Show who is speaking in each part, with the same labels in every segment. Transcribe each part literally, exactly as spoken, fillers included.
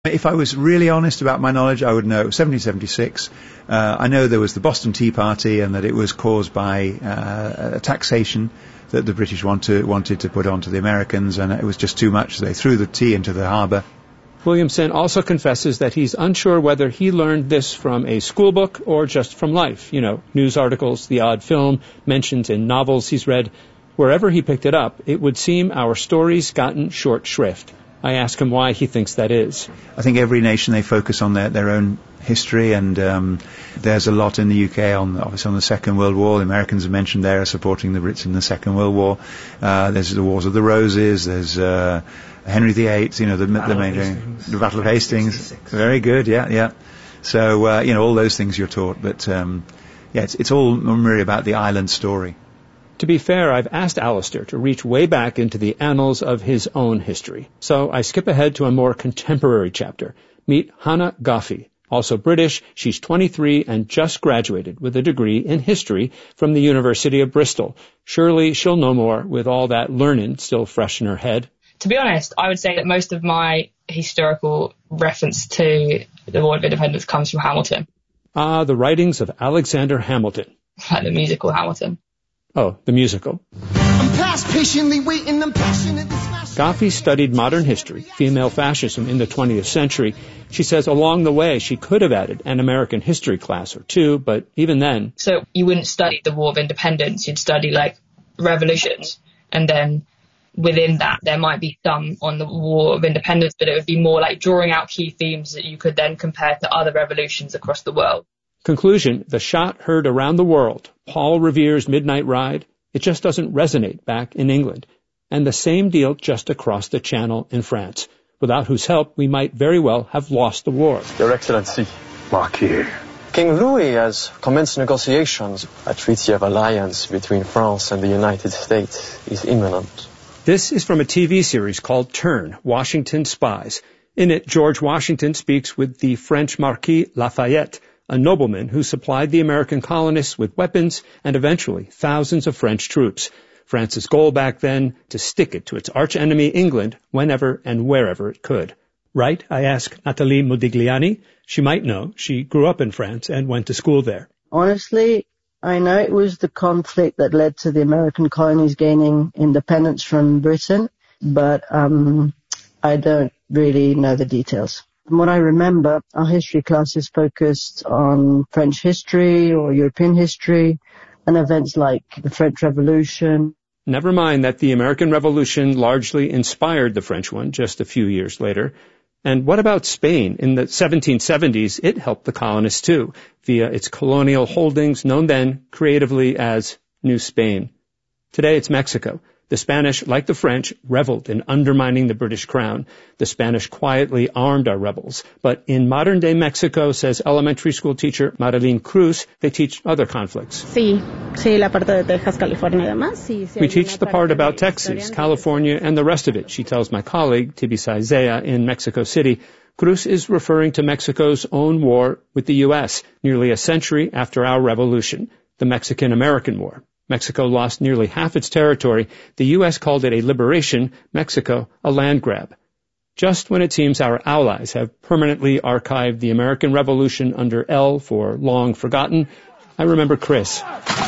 Speaker 1: If I was really honest about my knowledge, I would know seventeen seventy-six. Uh, I know there was the Boston Tea Party and that it was caused by uh, a taxation that the British want to, wanted to put onto the Americans, and it was just too much. So they threw the tea into the harbour.
Speaker 2: Williamson also confesses that he's unsure whether he learned this from a school book or just from life. You know, news articles, the odd film, mentions in novels he's read. Wherever he picked it up, it would seem our story's gotten short shrift. I ask him why he thinks that is.
Speaker 1: I think every nation, they focus on their, their own history, and um, there's a lot in the U K on, obviously, on the Second World War. The Americans are mentioned there, supporting the Brits in the Second World War. Uh, there's the Wars of the Roses, there's uh, Henry the Eighth, you know, the, the main, the Battle of Hastings. Very good, yeah, yeah. So, uh, you know, all those things you're taught, but um, yeah, it's, it's all really about the island story.
Speaker 2: To be fair, I've asked Alistair to reach way back into the annals of his own history. So I skip ahead to a more contemporary chapter. Meet Hannah Goffey. Also British, she's twenty-three and just graduated with a degree in history from the University of Bristol. Surely she'll know more with all that learning still fresh in her head.
Speaker 3: To be honest, I would say that most of my historical reference to the War of Independence comes from Hamilton.
Speaker 2: Ah, the writings of Alexander Hamilton.
Speaker 3: Like the musical Hamilton.
Speaker 2: Oh, the musical.
Speaker 4: I'm past patiently waiting, I'm passionate.
Speaker 2: Goffey studied modern history, female fascism in the twentieth century. She says along the way she could have added an American history class or two, but even then...
Speaker 3: So you wouldn't study the War of Independence, you'd study like revolutions, and then within that there might be some on the War of Independence, but it would be more like drawing out key themes that you could then compare to other revolutions across the world.
Speaker 2: Conclusion, the shot heard around the world, Paul Revere's Midnight Ride, it just doesn't resonate back in England. And the same deal just across the channel in France, without whose help we might very well have lost the war.
Speaker 5: Your Excellency.
Speaker 6: Marquis.
Speaker 5: King Louis has commenced negotiations. A treaty of alliance between France and the United States is imminent.
Speaker 2: This is from a T V series called Turn, Washington Spies. In it, George Washington speaks with the French Marquis Lafayette, a nobleman who supplied the American colonists with weapons and eventually thousands of French troops. France's goal back then, to stick it to its archenemy England whenever and wherever it could. Right? I ask Nathalie Modigliani. She might know. She grew up in France and went to school there.
Speaker 7: Honestly, I know it was the conflict that led to the American colonies gaining independence from Britain, but um, I don't really know the details. From what I remember, our history classes focused on French history or European history and events like the French Revolution.
Speaker 2: Never mind that the American Revolution largely inspired the French one just a few years later. And what about Spain? In the seventeen seventies, it helped the colonists too, via its colonial holdings known then creatively as New Spain. Today it's Mexico. The Spanish, like the French, reveled in undermining the British crown. The Spanish quietly armed our rebels. But in modern-day Mexico, says elementary school teacher Marilyn Cruz, they teach other conflicts.
Speaker 8: Sí, sí, la parte de Texas, California, además. Sí, sí,
Speaker 2: we teach the part about Texas, California, and the rest of it, she tells my colleague, Tibisay Zea, in Mexico City. Cruz is referring to Mexico's own war with the U S, nearly a century after our revolution, the Mexican-American War. Mexico lost nearly half its territory. The U S called it a liberation, Mexico a land grab. Just when it seems our allies have permanently archived the American Revolution under L for long forgotten, I remember Chris.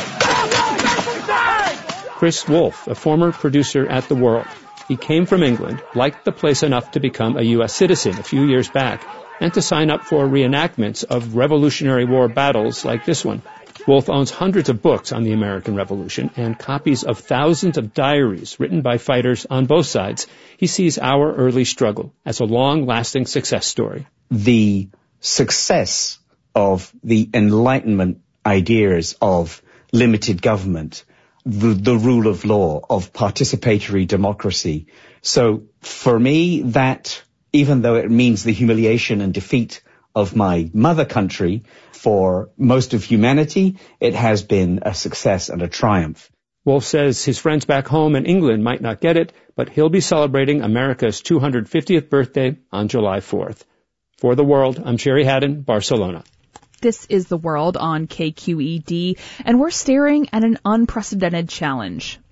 Speaker 2: Chris Wolf, a former producer at The World. He came from England, liked the place enough to become a U S citizen a few years back, and to sign up for reenactments of Revolutionary War battles like this one. Wolf owns hundreds of books on the American Revolution and copies of thousands of diaries written by fighters on both sides. He sees our early struggle as a long-lasting success story.
Speaker 9: The success of the Enlightenment ideas of limited government, the, the rule of law, of participatory democracy. So for me, that, even though it means the humiliation and defeat of my mother country, for most of humanity, it has been a success and a triumph.
Speaker 2: Wolf says his friends back home in England might not get it, but he'll be celebrating America's two hundred fiftieth birthday on July fourth. For The World, I'm Sherry Haddon, Barcelona.
Speaker 10: This is The World on K Q E D, and we're staring at an unprecedented challenge.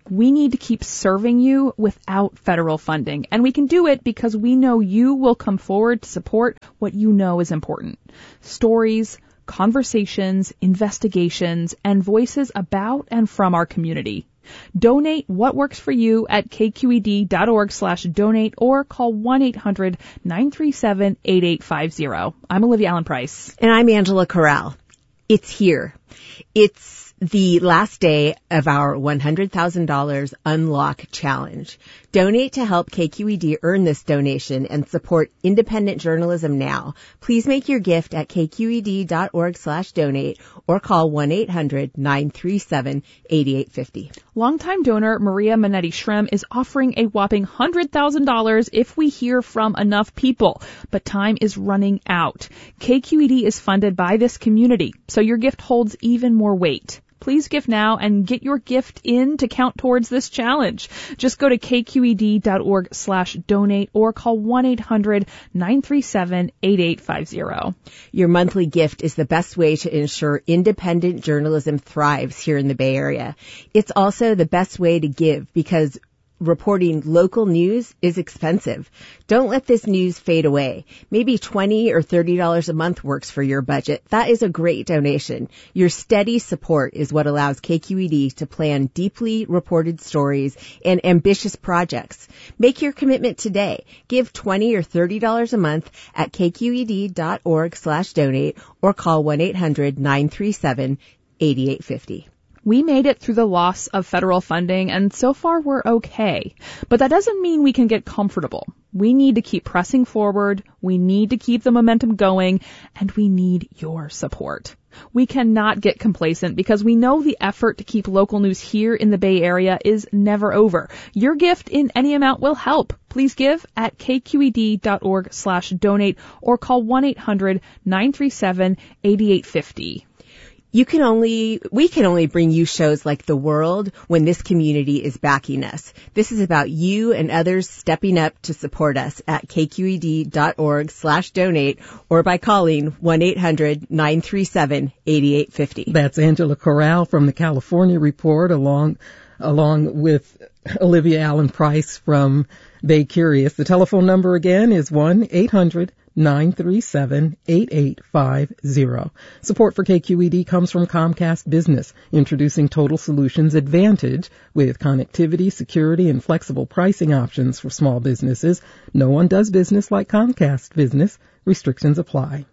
Speaker 6: We need to keep serving you without federal funding, and we can do it because we know you will come forward to support what you know is important. Stories, conversations, investigations, and voices about and from our community. Donate what works for you at kqed.org slash donate or call one eight hundred nine three seven eight eight five zero. I'm Olivia Allen Price.
Speaker 10: And I'm Angela Corral. It's here. It's the last day of our one hundred thousand dollars Unlock Challenge. Donate to help K Q E D earn this donation and support independent journalism now. Please make your gift at kqed.org slash donate or call one eight hundred nine three seven eight eight five zero.
Speaker 6: Longtime donor Maria Manetti-Shrem is offering a whopping one hundred thousand dollars if we hear from enough people, but time is running out. K Q E D is funded by this community, so your gift holds even more weight. Please give now and get your gift in to count towards this challenge. Just go to kqed.org slash donate or call one eight hundred nine three seven eight eight five zero.
Speaker 10: Your monthly gift is the best way to ensure independent journalism thrives here in the Bay Area. It's also the best way to give because reporting local news is expensive. Don't let this news fade away. Maybe twenty dollars or thirty dollars a month works for your budget. That is a great donation. Your steady support is what allows K Q E D to plan deeply reported stories and ambitious projects. Make your commitment today. Give twenty dollars or thirty dollars a month at kqed.org slash donate or call one eight hundred nine three seven eight eight five zero.
Speaker 6: We made it through the loss of federal funding, and so far we're okay. But that doesn't mean we can get comfortable. We need to keep pressing forward, we need to keep the momentum going, and we need your support. We cannot get complacent because we know the effort to keep local news here in the Bay Area is never over. Your gift in any amount will help. Please give at kqed.org slash donate or call one eight hundred nine three seven eight eight five zero.
Speaker 10: You can only, we can only bring you shows like The World when this community is backing us. This is about you and others stepping up to support us at kqed.org slash donate or by calling one eight hundred nine three seven eight eight five zero.
Speaker 11: That's Angela Corral from the California Report along, along with Olivia Allen Price from Bay Curious. The telephone number again is one eight hundred nine three seven eight eight five zero. Support for K Q E D comes from Comcast Business, introducing Total Solutions Advantage with connectivity, security, and flexible pricing options for small businesses. No one does business like Comcast Business. Restrictions apply.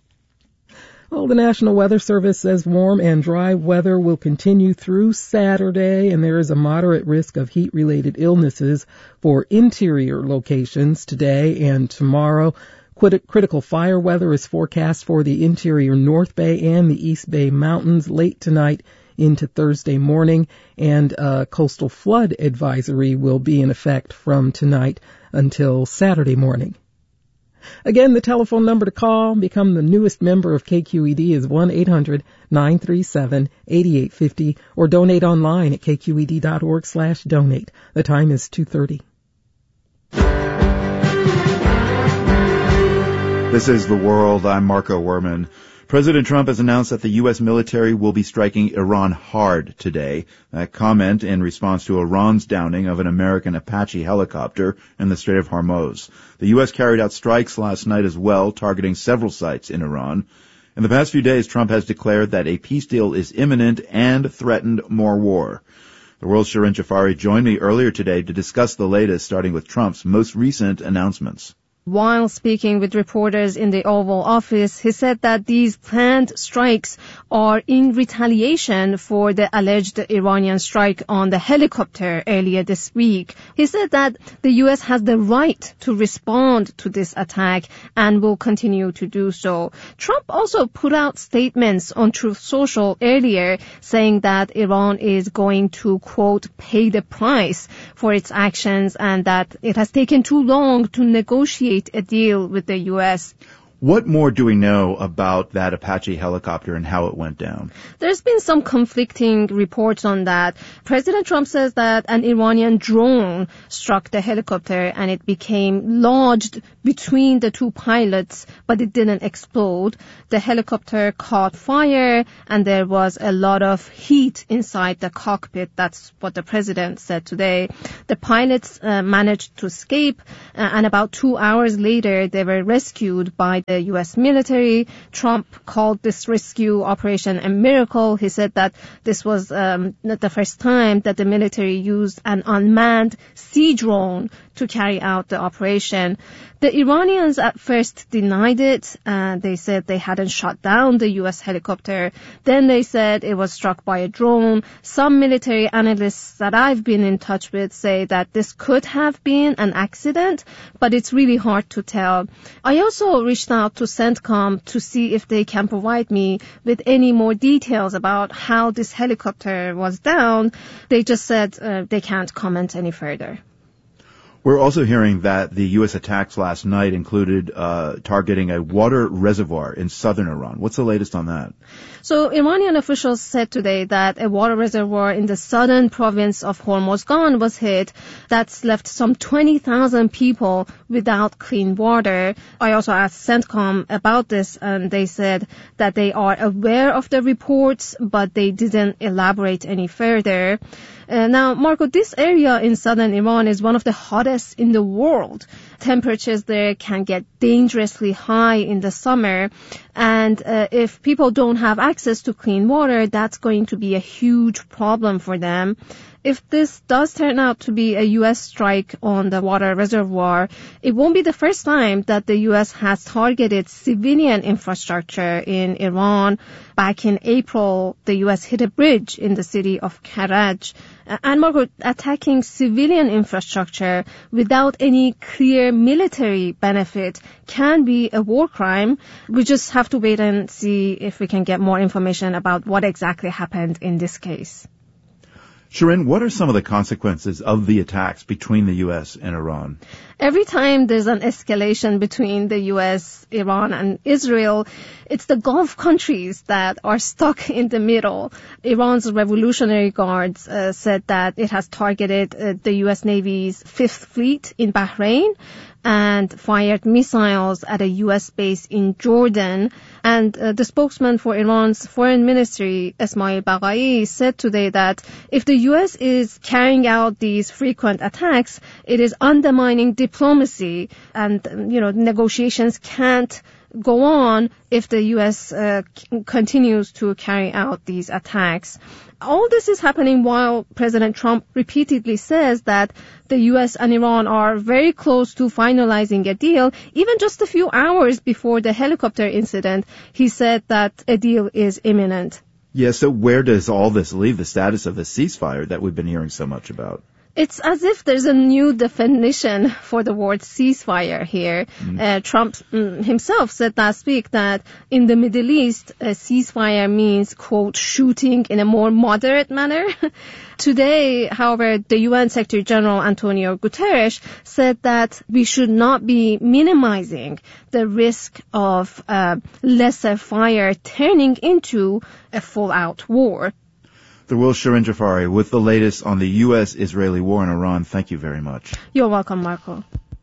Speaker 11: Well, the National Weather Service says warm and dry weather will continue through Saturday, and there is a moderate risk of heat-related illnesses for interior locations today and tomorrow. Critical fire weather is forecast for the interior North Bay and the East Bay Mountains late tonight into Thursday morning, and a coastal flood advisory will be in effect from tonight until Saturday morning. Again, the telephone number to call, become the newest member of K Q E D, is one eight hundred nine three seven eight eight five zero or donate online at kqed.org slash donate. The time is two thirty.
Speaker 1: This is The World. I'm Marco Werman. President Trump has announced that the U S military will be striking Iran hard today. That comment in response to Iran's downing of an American Apache helicopter in the Strait of Hormuz. The U S carried out strikes last night as well, targeting several sites in Iran. In the past few days, Trump has declared that a peace deal is imminent and threatened more war. The World's Shirin Jafari joined me earlier today to discuss the latest, starting with Trump's most recent announcements.
Speaker 12: While speaking with reporters in the Oval Office, he said that these planned strikes are in retaliation for the alleged Iranian strike on the helicopter earlier this week. He said that the U S has the right to respond to this attack and will continue to do so. Trump also put out statements on Truth Social earlier saying that Iran is going to, quote, pay the price for its actions and that it has taken too long to negotiate a deal with the U S.
Speaker 13: What more do we know about that Apache helicopter and how it went down?
Speaker 12: There's been some conflicting reports on that. President Trump says that an Iranian drone struck the helicopter and it became lodged between the two pilots, but it didn't explode. The helicopter caught fire and there was a lot of heat inside the cockpit. That's what the president said today. The pilots uh, managed to escape uh, and about two hours later they were rescued by the U S military. Trump called this rescue operation a miracle. He said that this was um, not the first time that the military used an unmanned sea drone to carry out the operation. The Iranians at first denied it. Uh, they said they hadn't shot down the U S helicopter. Then they said it was struck by a drone. Some military analysts that I've been in touch with say that this could have been an accident, but it's really hard to tell. I also reached out to CENTCOM to see if they can provide me with any more details about how this helicopter was down. They just said uh, they can't comment any further.
Speaker 13: We're also hearing that the U S attacks last night included uh, targeting a water reservoir in southern Iran. What's the latest on that?
Speaker 12: So Iranian officials said today that a water reservoir in the southern province of Hormozgan was hit. That's left some twenty thousand people without clean water. I also asked CENTCOM about this, and they said that they are aware of the reports, but they didn't elaborate any further. Uh, now, Marco, this area in southern Iran is one of the hottest in the world. Temperatures there can get dangerously high in the summer. And uh, if people don't have access to clean water, that's going to be a huge problem for them. If this does turn out to be a U S strike on the water reservoir, it won't be the first time that the U S has targeted civilian infrastructure in Iran. Back in April, the U S hit a bridge in the city of Karaj. And Marco, attacking civilian infrastructure without any clear military benefit can be a war crime. We just have to wait and see if we can get more information about what exactly happened in this case.
Speaker 13: Shirin, what are some of the consequences of the attacks between the U S and Iran?
Speaker 12: Every time there's an escalation between the U S, Iran, and Israel, it's the Gulf countries that are stuck in the middle. Iran's Revolutionary Guards uh, said that it has targeted uh, the U S Navy's Fifth Fleet in Bahrain and fired missiles at a U S base in Jordan. And uh, the spokesman for Iran's foreign ministry, Esmail Baghai, said today that if the U S is carrying out these frequent attacks, it is undermining diplomacy, and, you know, negotiations can't go on if the U S uh, c- continues to carry out these attacks. All this is happening while President Trump repeatedly says that the U S and Iran are very close to finalizing a deal. Even just a few hours before the helicopter incident, he said that a deal is imminent.
Speaker 13: Yeah, so where does all this leave the status of the ceasefire that we've been hearing so much about?
Speaker 12: It's as if there's a new definition for the word ceasefire here. Mm. Uh, Trump mm, himself said last week that in the Middle East, a ceasefire means, quote, shooting in a more moderate manner. Today, however, the U N Secretary General Antonio Guterres said that we should not be minimizing the risk of uh, lesser fire turning into a full-out war.
Speaker 13: There will Shirin Jafari with the latest on the U S-Israeli war in Iran. Thank you very much.
Speaker 12: You're welcome, Marco.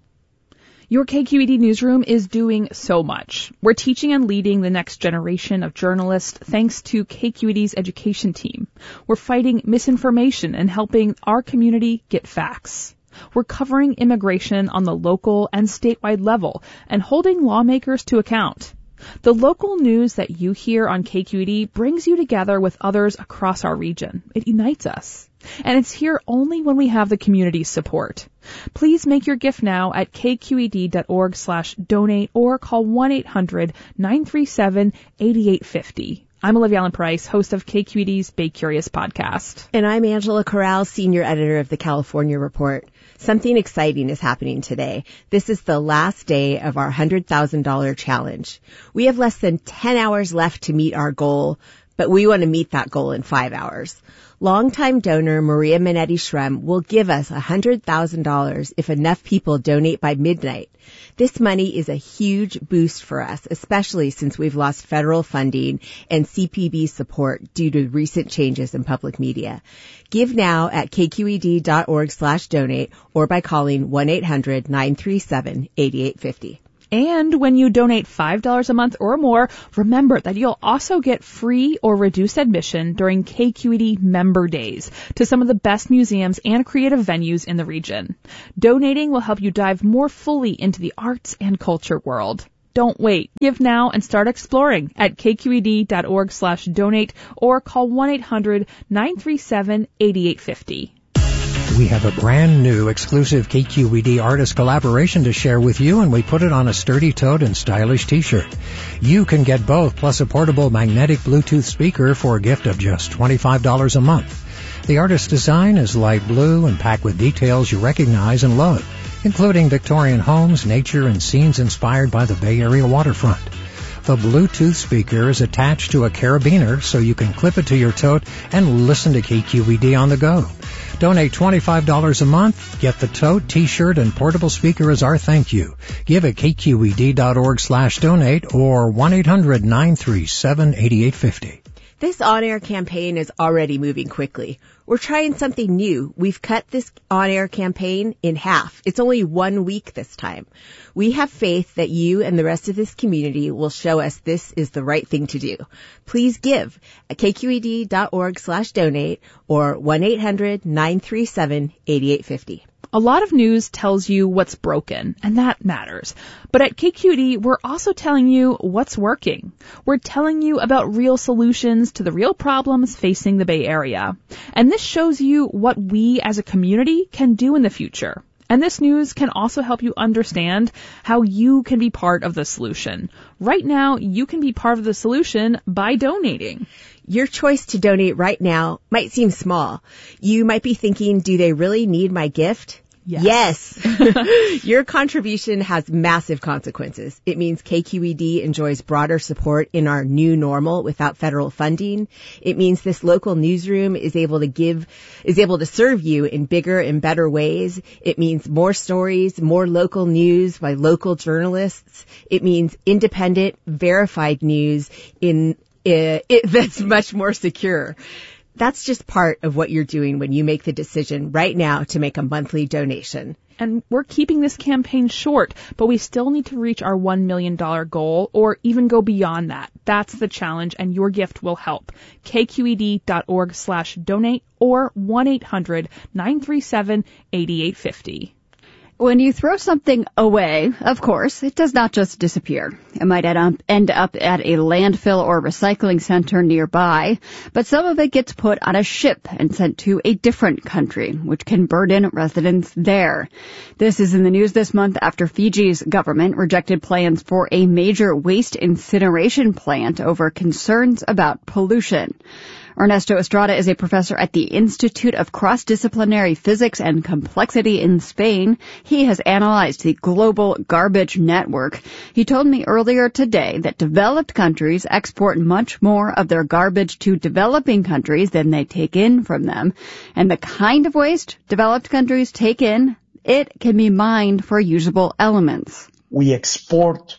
Speaker 6: Your K Q E D newsroom is doing so much. We're teaching and leading the next generation of journalists thanks to K Q E D's education team. We're fighting misinformation and helping our community get facts. We're covering immigration on the local and statewide level and holding lawmakers to account. The local news that you hear on K Q E D brings you together with others across our region. It unites us. And it's here only when we have the community's support. Please make your gift now at kqed.org slash donate or call one eight hundred nine three seven eight eight five zero. I'm Olivia Allen Price, host of K Q E D's Bay Curious podcast.
Speaker 10: And I'm Angela Corral, senior editor of the California Report. Something exciting is happening today. This is the last day of our one hundred thousand dollars challenge. We have less than ten hours left to meet our goal, but we want to meet that goal in five hours. Longtime donor Maria Minetti Shrem will give us one hundred thousand dollars if enough people donate by midnight. This money is a huge boost for us, especially since we've lost federal funding and C P B support due to recent changes in public media. Give now at kqed.org slash donate or by calling one eight hundred nine three seven eight eight five zero.
Speaker 6: And when you donate five dollars a month or more, remember that you'll also get free or reduced admission during K Q E D member days to some of the best museums and creative venues in the region. Donating will help you dive more fully into the arts and culture world. Don't wait. Give now and start exploring at kqed.org slash donate or call one eight hundred nine three seven eight eight five zero.
Speaker 14: We have a brand new exclusive K Q E D artist collaboration to share with you, and we put it on a sturdy-toed and stylish t-shirt. You can get both, plus a portable magnetic Bluetooth speaker for a gift of just twenty-five dollars a month. The artist's design is light blue and packed with details you recognize and love, including Victorian homes, nature, and scenes inspired by the Bay Area waterfront. The Bluetooth speaker is attached to a carabiner so you can clip it to your tote and listen to K Q E D on the go. Donate twenty-five dollars a month, get the tote, t-shirt, and portable speaker as our thank you. Give at kqed.org slash donate or one eight hundred nine three seven eight eight five zero.
Speaker 10: This on-air campaign is already moving quickly. We're trying something new. We've cut this on-air campaign in half. It's only one week this time. We have faith that you and the rest of this community will show us this is the right thing to do. Please give at kqed.org slash donate or one eight hundred nine three seven eight eight five zero.
Speaker 6: A lot of news tells you what's broken, and that matters. But at K Q E D, we're also telling you what's working. We're telling you about real solutions to the real problems facing the Bay Area. And this shows you what we as a community can do in the future. And this news can also help you understand how you can be part of the solution. Right now, you can be part of the solution by donating.
Speaker 10: Your choice to donate right now might seem small. You might be thinking, do they really need my gift?
Speaker 6: Yes.
Speaker 10: Yes. Your contribution has massive consequences. It means K Q E D enjoys broader support in our new normal without federal funding. It means this local newsroom is able to give, is able to serve you in bigger and better ways. It means more stories, more local news by local journalists. It means independent, verified news in, uh, it, that's much more secure. That's just part of what you're doing when you make the decision right now to make a monthly donation.
Speaker 6: And we're keeping this campaign short, but we still need to reach our one million dollars goal or even go beyond that. That's the challenge, and your gift will help. kqed.org slash donate or one eight hundred nine three seven eight eight five zero.
Speaker 15: When you throw something away, of course, it does not just disappear. It might end up, end up at a landfill or recycling center nearby, but some of it gets put on a ship and sent to a different country, which can burden residents there. This is in the news this month after Fiji's government rejected plans for a major waste incineration plant over concerns about pollution. Ernesto Estrada is a professor at the Institute of Cross-Disciplinary Physics and Complexity in Spain. He has analyzed the global garbage network. He told me earlier today that developed countries export much more of their garbage to developing countries than they take in from them. And the kind of waste developed countries take in, it can be mined for usable elements.
Speaker 16: We export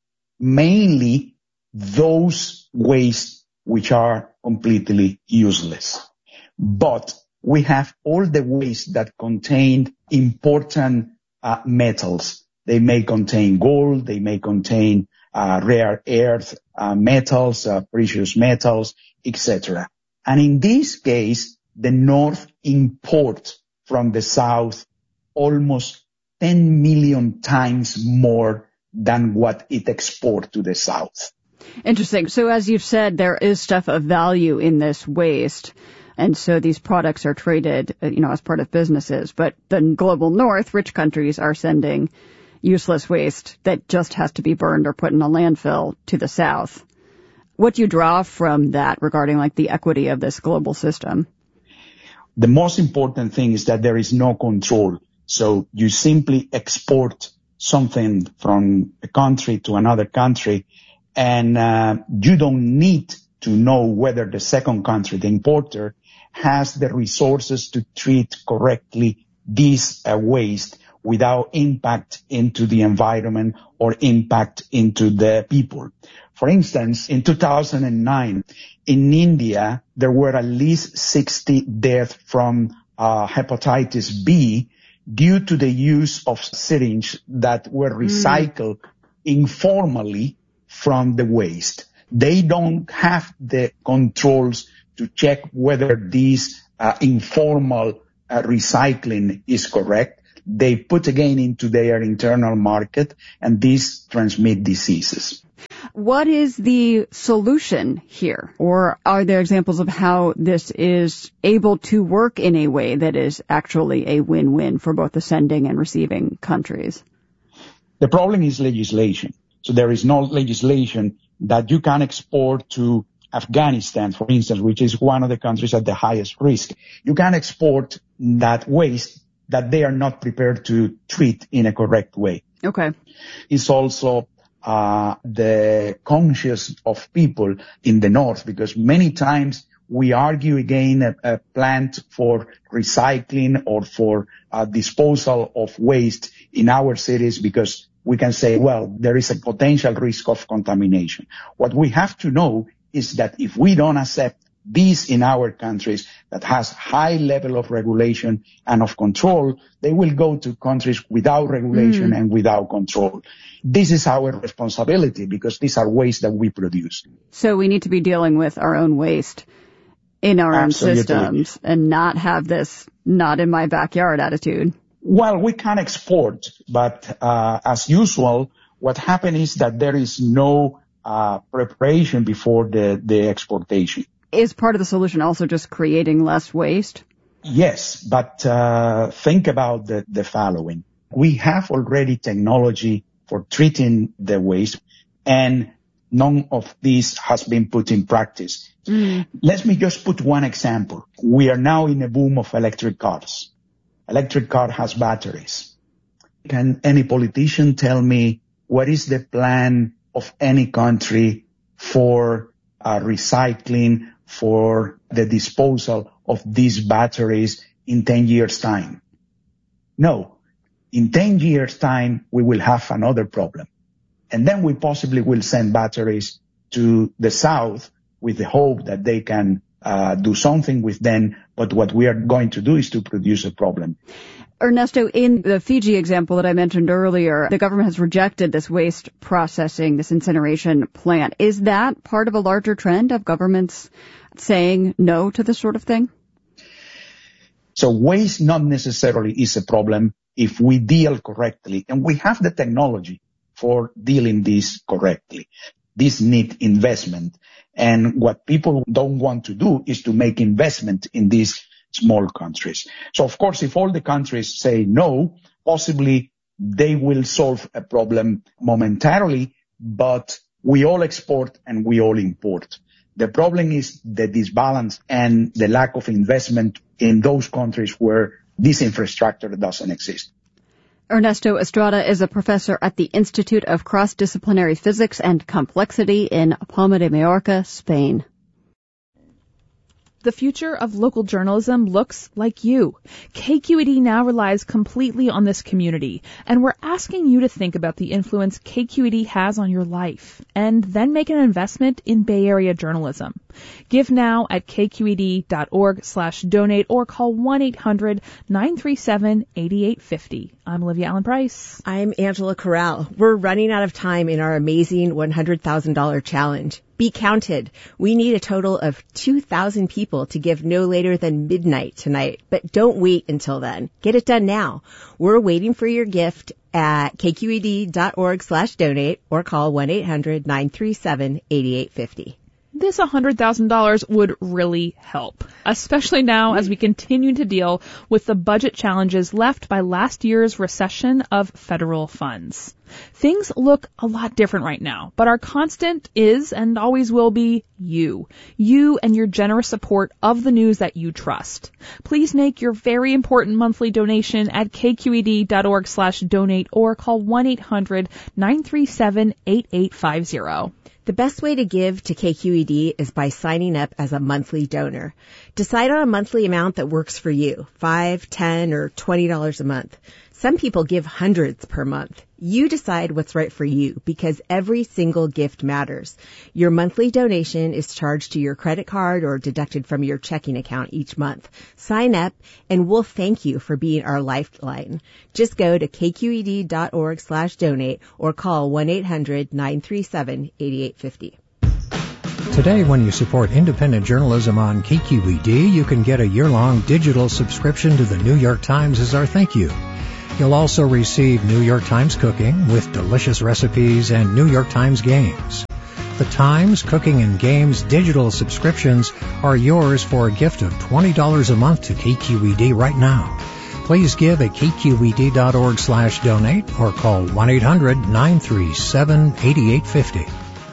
Speaker 16: mainly those wastes which are completely useless. But we have all the waste that contain important uh, metals. They may contain gold, they may contain uh, rare earth uh, metals, uh, precious metals, et cetera. And in this case, the North imports from the South almost ten million times more than what it exports to the South.
Speaker 15: Interesting. So as you've said, there is stuff of value in this waste. And so these products are traded, you know, as part of businesses. But the global north, rich countries are sending useless waste that just has to be burned or put in a landfill to the south. What do you draw from that regarding like the equity of this global system?
Speaker 16: The most important thing is that there is no control. So you simply export something from a country to another country, and uh, you don't need to know whether the second country, the importer, has the resources to treat correctly this uh, waste without impact into the environment or impact into the people. For instance, in two thousand nine, in India, there were at least sixty deaths from uh, hepatitis B due to the use of syringes that were recycled mm. informally from the waste. They don't have the controls to check whether this uh, informal uh, recycling is correct. They put again into their internal market, and these transmit diseases.
Speaker 15: What is the solution here? Or are there examples of how this is able to work in a way that is actually a win-win for both the sending and receiving countries?
Speaker 16: The problem is legislation. So there is no legislation that you can export to Afghanistan, for instance, which is one of the countries at the highest risk. You can export that waste that they are not prepared to treat in a correct way.
Speaker 15: Okay.
Speaker 16: It's also uh the conscience of people in the north, because many times we argue again a, a plant for recycling or for uh, disposal of waste in our cities because we can say, well, there is a potential risk of contamination. What we have to know is that if we don't accept this in our countries that has high level of regulation and of control, they will go to countries without regulation mm. and without control. This is our responsibility because these are waste that we produce.
Speaker 15: So we need to be dealing with our own waste in our Absolutely. own systems and not have this not in my backyard attitude.
Speaker 16: Well, we can export, but uh, as usual, what happens is that there is no uh, preparation before the, the exportation.
Speaker 15: Is part of the solution also just creating less waste?
Speaker 16: Yes, but uh, think about the, the following. We have already technology for treating the waste, and none of this has been put in practice. Mm. Let me just put one example. We are now in a boom of electric cars. Electric car has batteries. Can any politician tell me what is the plan of any country for uh, recycling, for the disposal of these batteries in ten years' time? No. In ten years' time, we will have another problem. And then we possibly will send batteries to the south with the hope that they can uh, do something with them. But what we are going to do is to produce a problem.
Speaker 15: Ernesto, in the Fiji example that I mentioned earlier, the government has rejected this waste processing, this incineration plant. Is that part of a larger trend of governments saying no to this sort of thing?
Speaker 16: So waste not necessarily is a problem if we deal correctly, and we have the technology for dealing this correctly. This needs investment, and what people don't want to do is to make investment in these small countries. So of course, if all the countries say no, possibly they will solve a problem momentarily, but we all export and we all import. The problem is the disbalance and the lack of investment in those countries where this infrastructure doesn't exist.
Speaker 15: Ernesto Estrada is a professor at the Institute of Cross-Disciplinary Physics and Complexity in Palma de Mallorca, Spain.
Speaker 6: The future of local journalism looks like you. K Q E D now relies completely on this community, and we're asking you to think about the influence K Q E D has on your life, and then make an investment in Bay Area journalism. Give now at kqed.org slash donate or call one eight hundred nine three seven eight eight five zero. I'm Olivia Allen Price.
Speaker 10: I'm Angela Corral. We're running out of time in our amazing one hundred thousand dollars challenge. Be counted. We need a total of two thousand people to give no later than midnight tonight. But don't wait until then. Get it done now. We're waiting for your gift at kqed.org slash donate or call one eight hundred nine three seven eight eight five zero.
Speaker 6: This one hundred thousand dollars would really help, especially now as we continue to deal with the budget challenges left by last year's recession of federal funds. Things look a lot different right now, but our constant is and always will be you. You and your generous support of the news that you trust. Please make your very important monthly donation at kqed.org slash donate or call one eight hundred nine three seven eight eight five zero.
Speaker 10: The best way to give to K Q E D is by signing up as a monthly donor. Decide on a monthly amount that works for you, five, ten, or twenty dollars a month. Some people give hundreds per month. You decide what's right for you because every single gift matters. Your monthly donation is charged to your credit card or deducted from your checking account each month. Sign up and we'll thank you for being our lifeline. Just go to kqed.org slash donate or call one eight hundred nine three seven eight eight five zero.
Speaker 14: Today, when you support independent journalism on K Q E D, you can get a year-long digital subscription to the New York Times as our thank you. You'll also receive New York Times Cooking with delicious recipes and New York Times Games. The Times Cooking and Games digital subscriptions are yours for a gift of twenty dollars a month to K Q E D right now. Please give at kqed.org slash donate or call one eight hundred nine three seven eight eight five zero.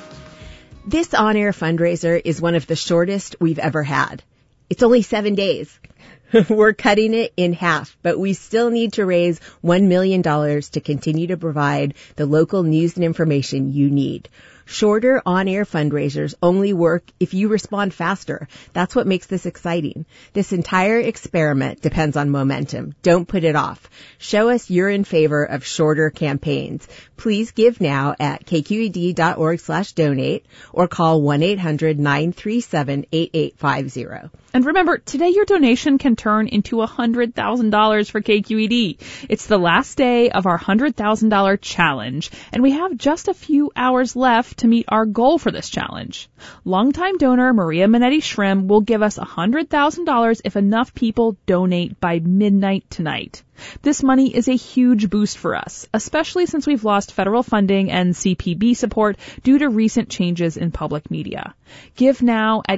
Speaker 10: This on-air fundraiser is one of the shortest we've ever had. It's only seven days. We're cutting it in half, but we still need to raise one million dollars to continue to provide the local news and information you need. Shorter on-air fundraisers only work if you respond faster. That's what makes this exciting. This entire experiment depends on momentum. Don't put it off. Show us you're in favor of shorter campaigns. Please give now at kqed.org slash donate or call one eight hundred nine three seven eight eight five zero.
Speaker 6: And remember, today your donation can turn into one hundred thousand dollars for K Q E D. It's the last day of our one hundred thousand dollars challenge, and we have just a few hours left to meet our goal for this challenge. Longtime donor Maria Minetti Shrim will give us one hundred thousand dollars if enough people donate by midnight tonight. This money is a huge boost for us, especially since we've lost federal funding and C P B support due to recent changes in public media. Give now at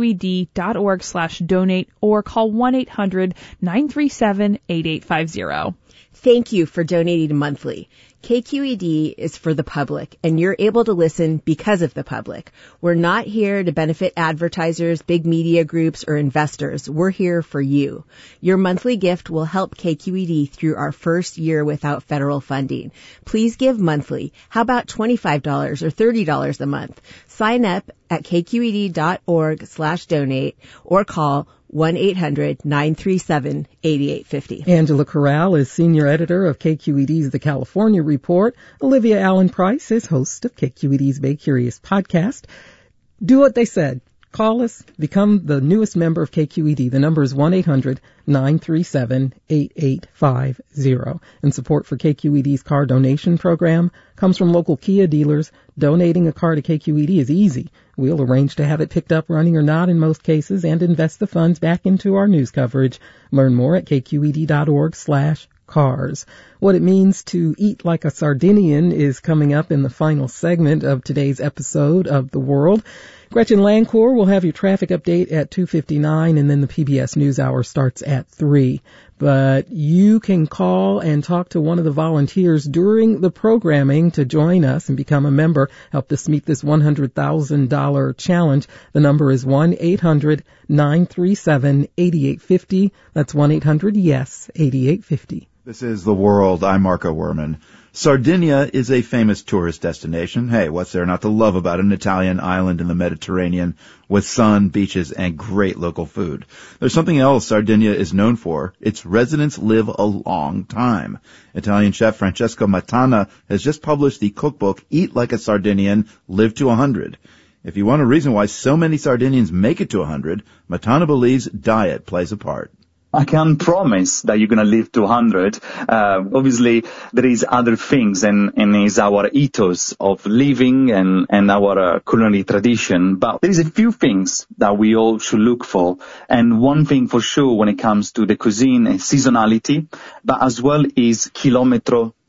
Speaker 6: kqed.org slash donate or call one eight hundred nine three seven eight eight five zero.
Speaker 10: Thank you for donating monthly. K Q E D is for the public, and you're able to listen because of the public. We're not here to benefit advertisers, big media groups, or investors. We're here for you. Your monthly gift will help K Q E D through our first year without federal funding. Please give monthly. How about twenty-five dollars or thirty dollars a month? Sign up at kqed.org slash donate or call one eight hundred nine three seven eight eight five zero.
Speaker 11: Angela Corral is senior editor of K Q E D's The California Report. Olivia Allen Price is host of K Q E D's Bay Curious podcast. Do what they said. Call us. Become the newest member of K Q E D. The number is one eight hundred nine three seven eight eight five zero. And support for K Q E D's car donation program comes from local Kia dealers. Donating a car to K Q E D is easy. We'll arrange to have it picked up running or not in most cases and invest the funds back into our news coverage. Learn more at kqed.org slash cars. What it means to eat like a Sardinian is coming up in the final segment of today's episode of The World. Gretchen Lancourt will have your traffic update at two fifty-nine, and then the P B S NewsHour starts at three. But you can call and talk to one of the volunteers during the programming to join us and become a member. Help us meet this one hundred thousand dollars challenge. The number is one eight hundred nine three seven eight eight five zero. That's one eight hundred yes eight eight five zero.
Speaker 13: This is The World. I'm Marco Werman. Sardinia is a famous tourist destination. Hey, what's there not to love about an Italian island in the Mediterranean with sun, beaches, and great local food? There's something else Sardinia is known for. Its residents live a long time. Italian chef Francesco Matana has just published the cookbook Eat Like a Sardinian, Live to one hundred. If you want a reason why so many Sardinians make it to one hundred, Matana believes diet plays a part.
Speaker 17: I can't promise that you're going to live to one hundred. Uh, obviously, there is other things, and, and is our ethos of living and, and our uh, culinary tradition. But there is a few things that we all should look for. And one thing for sure when it comes to the cuisine is seasonality, but as well is kilometro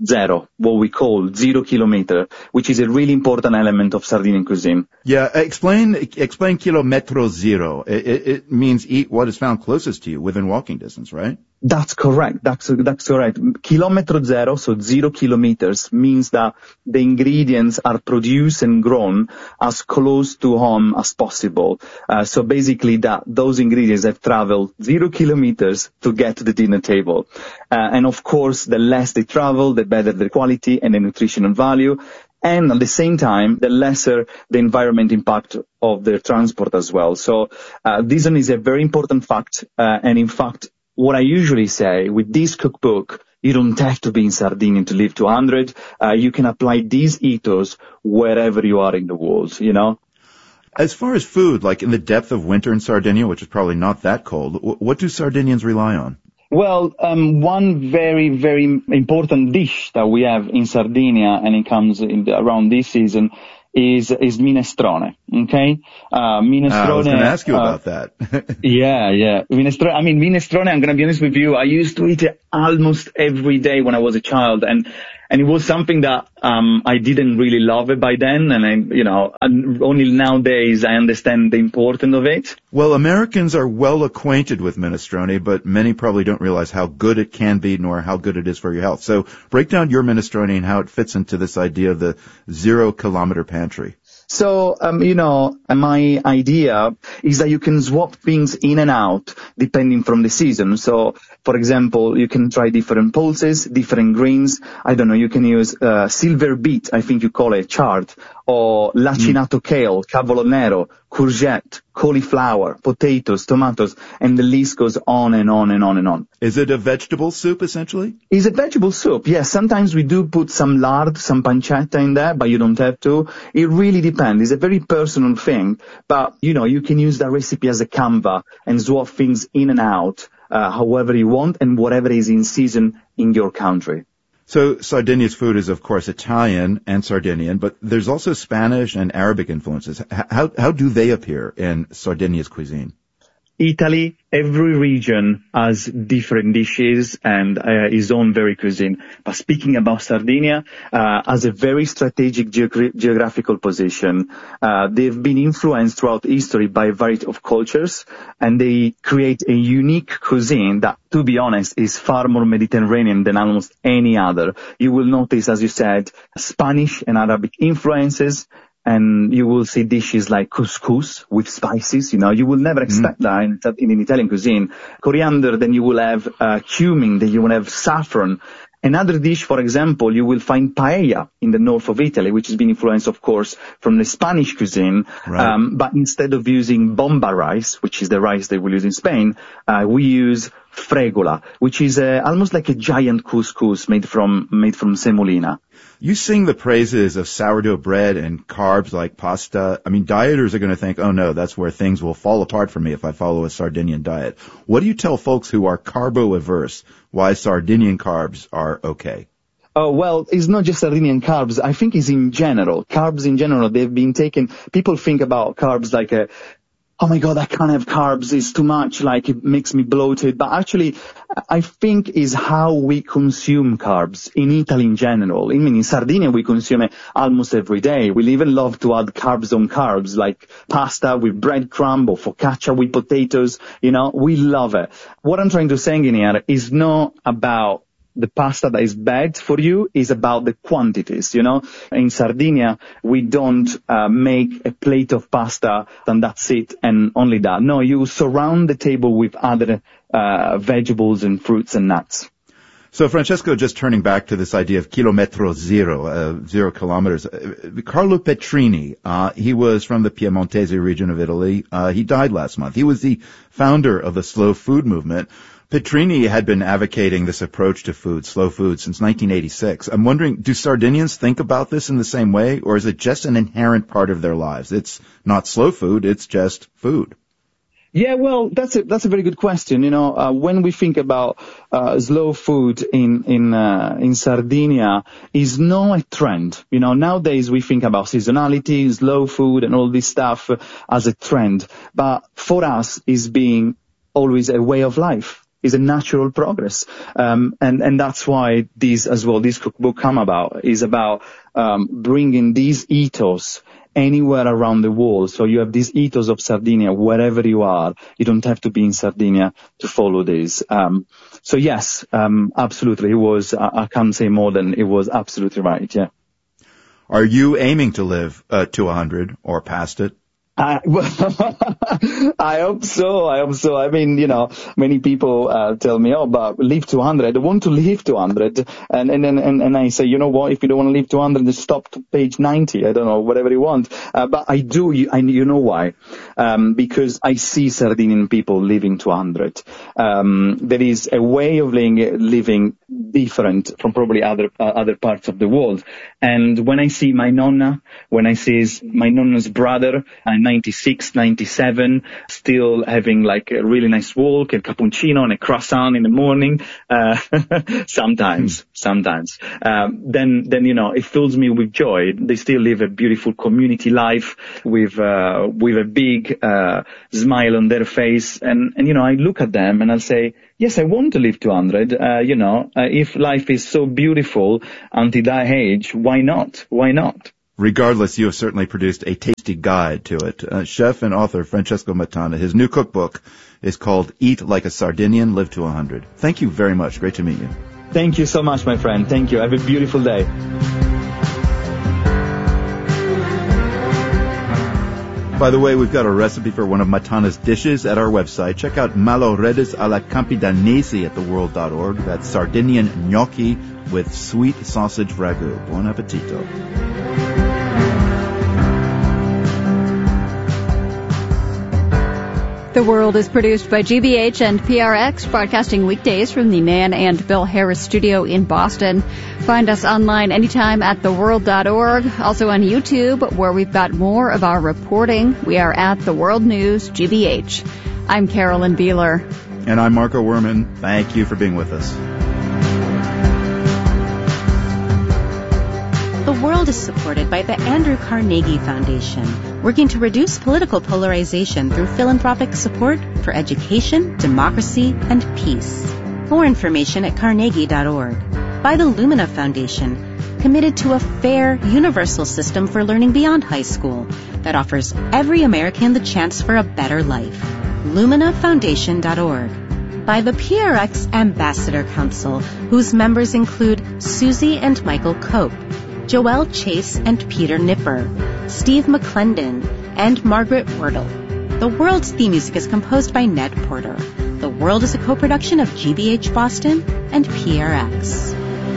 Speaker 17: zero, what we call zero kilometer, which is a really important element of Sardinian cuisine.
Speaker 13: Yeah, explain explain kilometro zero. It, it, it means eat what is found closest to you, within walking distance, right?
Speaker 17: That's correct. That's that's correct. Kilometro zero, so zero kilometers, means that the ingredients are produced and grown as close to home as possible. Uh, so basically, that those ingredients have traveled zero kilometers to get to the dinner table. Uh, and of course, the less they travel, the better the quality and the nutritional value. And at the same time, the lesser the environment impact of their transport as well. So uh, this one is a very important fact. Uh, and in fact, what I usually say with this cookbook, you don't have to be in Sardinia to live to one hundred. Uh, you can apply these ethos wherever you are in the world, you know.
Speaker 13: As far as food, like in the depth of winter in Sardinia, which is probably not that cold, what do Sardinians rely on?
Speaker 17: Well, um, one very, very important dish that we have in Sardinia, and it comes in the, around this season, is is minestrone. Okay, uh, minestrone. Uh, I
Speaker 13: was going to ask you uh, about that.
Speaker 17: yeah, yeah, minestrone. I mean, minestrone. I'm going to be honest with you. I used to eat it almost every day when I was a child, and and it was something that um I didn't really love it by then, and I, you know, only nowadays I understand the importance of it.
Speaker 13: Well, Americans are well acquainted with minestrone, but many probably don't realize how good it can be, nor how good it is for your health. So break down your minestrone and how it fits into this idea of the zero kilometer pantry.
Speaker 17: So, um, you know, my idea is that you can swap things in and out depending from the season. So, for example, you can try different pulses, different greens. I don't know, you can use uh, silver beet, I think you call it, chard, or lacinato mm. kale, cavolo nero, courgette, cauliflower, potatoes, tomatoes, and the list goes on and on and on and on.
Speaker 13: Is it a vegetable soup, essentially?
Speaker 17: It's a vegetable soup, yes. Sometimes we do put some lard, some pancetta in there, but you don't have to. It really depends. It's a very personal thing, but, you know, you can use that recipe as a canvas and swap things in and out, uh, however you want and whatever is in season in your country.
Speaker 13: So Sardinia's food is, of course, Italian and Sardinian, but there's also Spanish and Arabic influences. How, how do they appear in Sardinia's cuisine?
Speaker 17: Italy, every region has different dishes and uh, his own very cuisine. But speaking about Sardinia, uh, has a very strategic geogra- geographical position. Uh, they've been influenced throughout history by a variety of cultures, and they create a unique cuisine that, to be honest, is far more Mediterranean than almost any other. You will notice, as you said, Spanish and Arabic influences, and you will see dishes like couscous with spices. You know, you will never expect mm. that in, in Italian cuisine. Coriander, then you will have uh, cumin, then you will have saffron. Another dish, for example, you will find paella in the north of Italy, which has been influenced, of course, from the Spanish cuisine. Right. Um, but instead of using bomba rice, which is the rice they will use in Spain, uh, we use fregola, which is uh, almost like a giant couscous made from made from semolina.
Speaker 13: You sing the praises of sourdough bread and carbs like pasta. I mean, dieters are going to think, oh no, that's where things will fall apart for me if I follow a Sardinian diet. What do you tell folks who are carbo-averse why Sardinian carbs are okay?
Speaker 17: Oh, well, it's not just Sardinian carbs. I think it's in general. Carbs in general, they've been taken, people think about carbs like a, oh my God, I can't have carbs, it's too much, like it makes me bloated. But actually, I think is how we consume carbs in Italy in general. I mean, in Sardinia, we consume it almost every day. We even love to add carbs on carbs, like pasta with breadcrumb or focaccia with potatoes. You know, we love it. What I'm trying to say in here is not about the pasta that is bad for you, is about the quantities, you know. In Sardinia, we don't uh, make a plate of pasta and that's it and only that. No, you surround the table with other uh, vegetables and fruits and nuts.
Speaker 13: So, Francesco, just turning back to this idea of kilometro zero, uh, zero kilometers. Uh, Carlo Petrini, uh, he was from the Piemontese region of Italy. Uh, he died last month. He was the founder of the slow food movement. Petrini had been advocating this approach to food, slow food, since nineteen eighty-six. I'm wondering, do Sardinians think about this in the same way, or is it just an inherent part of their lives? It's not slow food, it's just food.
Speaker 17: Yeah, well, that's a, that's a very good question. You know, uh, when we think about, uh, slow food in, in, uh, in Sardinia, is not a trend. You know, nowadays we think about seasonality, slow food and all this stuff as a trend. But for us, it's being always a way of life. is a natural progress. Um, and, and that's why these as well, this cookbook come about, is about, um, bringing these ethos anywhere around the world. So you have this ethos of Sardinia wherever you are. You don't have to be in Sardinia to follow this. Um, so yes, um, absolutely. It was, I, I can't say more than it was absolutely right. Yeah.
Speaker 13: Are you aiming to live uh, to one hundred or past it?
Speaker 17: I, I hope so. I hope so. I mean, you know, many people uh, tell me, "Oh, but live to one hundred." I want to live to one hundred, and and and and I say, you know what? If you don't want to live to one hundred, then stop to page ninety. I don't know, whatever you want. Uh, but I do. You, I, you know why? Um, because I see Sardinian people living to one hundred. Um, there is a way of living, living different from probably other uh, other parts of the world. And when I see my nonna, when I see my nonna's brother, and ninety-six, ninety-seven, still having like a really nice walk, a cappuccino and a croissant in the morning, uh, sometimes, sometimes, um, then, then, you know, it fills me with joy. They still live a beautiful community life with, uh, with a big, uh, smile on their face. And, and, you know, I look at them and I'll say, yes, I want to live to one hundred. Uh, you know, uh, if life is so beautiful until that age, why not? Why not?
Speaker 13: Regardless, you have certainly produced a tasty guide to it. Uh, chef and author Francesco Matana, his new cookbook is called Eat Like a Sardinian, Live to one hundred. Thank you very much. Great to meet you.
Speaker 17: Thank you so much, my friend. Thank you. Have a beautiful day.
Speaker 13: By the way, we've got a recipe for one of Matana's dishes at our website. Check out malo redes alla campidanese at the world dot org. That's Sardinian gnocchi with sweet sausage ragu. Buon appetito.
Speaker 15: The World is produced by G B H and P R X, broadcasting weekdays from the Nan and Bill Harris studio in Boston. Find us online anytime at the world dot org, also on YouTube, where we've got more of our reporting. We are at The World News G B H. I'm Carolyn Beeler.
Speaker 13: And I'm Marco Werman. Thank you for being with us.
Speaker 18: The World is supported by the Andrew Carnegie Foundation, working to reduce political polarization through philanthropic support for education, democracy, and peace. More information at carnegie dot org. By the Lumina Foundation, committed to a fair, universal system for learning beyond high school that offers every American the chance for a better life. lumina foundation dot org. By the P R X Ambassador Council, whose members include Susie and Michael Cope, Joelle Chase and Peter Nipper, Steve McClendon, and Margaret Wordle. The World's theme music is composed by Ned Porter. The World is a co-production of G B H Boston and P R X.